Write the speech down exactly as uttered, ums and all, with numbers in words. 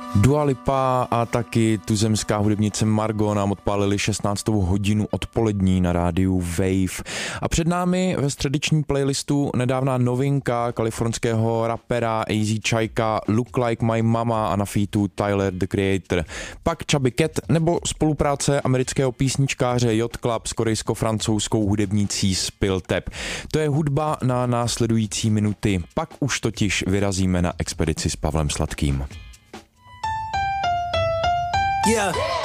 Dua Lipa a taky tuzemská hudebnice Margo nám odpálili šestnáctou hodinu odpolední na rádiu Wave. A před námi ve středeční playlistu nedávná novinka kalifornského rapera A Z Čajka Look Like My Mama a na featu Tyler the Creator. Pak Chubby Cat nebo spolupráce amerického písničkáře Yacht Club s korejsko-francouzskou hudebnicí Spill Tap. To je hudba na následující minuty. Pak už totiž vyrazíme na expedici s Pavlem Sladkým. Yeah.